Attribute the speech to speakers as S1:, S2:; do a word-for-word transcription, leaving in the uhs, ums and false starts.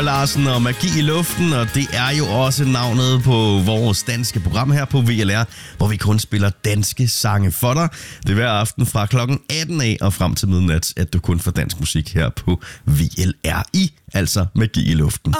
S1: med Larsen og Magi i luften, og det er jo også navnet på vores danske program her på V L R, hvor vi kun spiller danske sange for dig. Det er hver aften fra klokken atten af og frem til midnat, at du kun får dansk musik her på V L R I, altså Magi i luften.